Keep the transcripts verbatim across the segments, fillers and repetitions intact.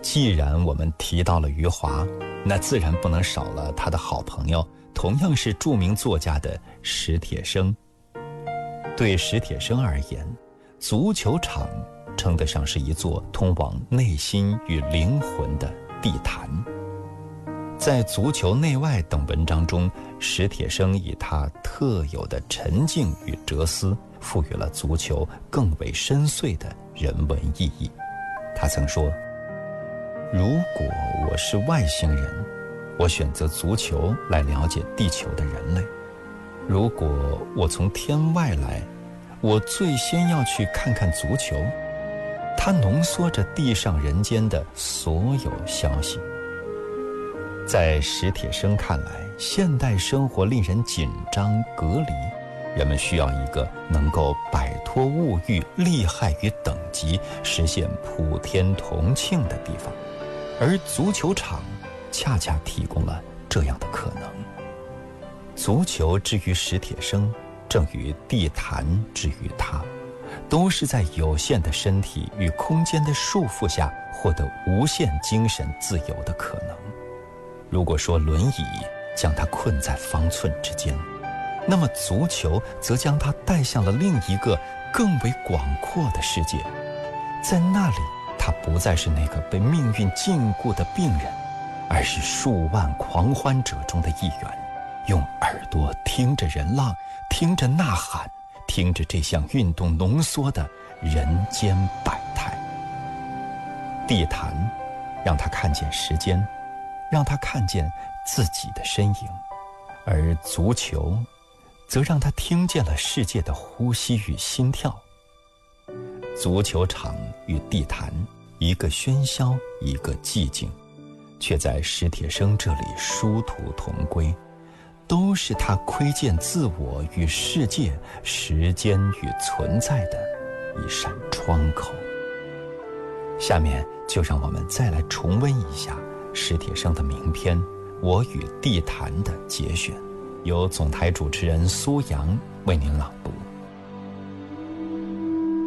既然我们提到了余华，那自然不能少了他的好朋友，同样是著名作家的史铁生。对史铁生而言，足球场称得上是一座通往内心与灵魂的地坛。在《足球内外》等文章中，史铁生以他特有的沉静与哲思，赋予了足球更为深邃的人文意义。他曾说，如果我是外星人，我选择足球来了解地球的人类；如果我从天外来，我最先要去看看足球，它浓缩着地上人间的所有消息。在史铁生看来，现代生活令人紧张隔离，人们需要一个能够摆脱物欲、利害与等级，实现普天同庆的地方，而足球场恰恰提供了这样的可能。足球之于史铁生，正与地坛之于他，都是在有限的身体与空间的束缚下获得无限精神自由的可能。如果说轮椅将他困在方寸之间，那么足球则将他带向了另一个更为广阔的世界。在那里，他不再是那个被命运禁锢的病人，而是数万狂欢者中的一员，用耳朵听着人浪，听着呐喊，听着这项运动浓缩的人间百态。地坛让他看见时间，让他看见自己的身影，而足球则让他听见了世界的呼吸与心跳。足球场与地坛，一个喧嚣，一个寂静，却在史铁生这里殊途同归，都是他窥见自我与世界、时间与存在的一扇窗口。下面就让我们再来重温一下史铁生的名篇《我与地坛》的节选，由总台主持人苏阳为您朗读。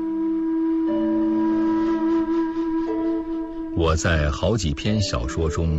我在好几篇小说中